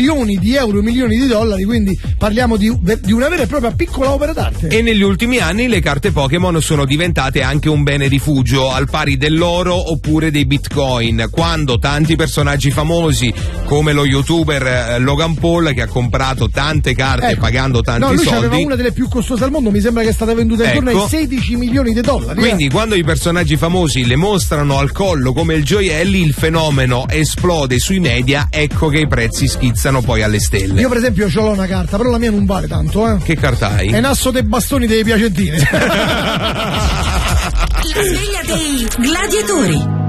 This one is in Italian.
milioni di euro, milioni di dollari, quindi parliamo di una vera e propria piccola opera d'arte. E negli ultimi anni le carte Pokémon sono diventate anche un bene rifugio, al pari dell'oro oppure dei bitcoin, quando tanti personaggi famosi come lo youtuber Logan Paul, che ha comprato tante carte pagando tanti lui soldi, aveva una delle più costose al mondo, mi sembra che è stata venduta intorno ai 16 milioni di dollari. Quindi quando i personaggi famosi le mostrano al collo come il gioielli, il fenomeno esplode sui media, ecco che i prezzi schizzano poi alle stelle. Io per esempio ce l'ho una carta, però la mia non vale tanto. Che carta hai? È Nasso dei bastoni delle piacentine. La sveglia dei gladiatori.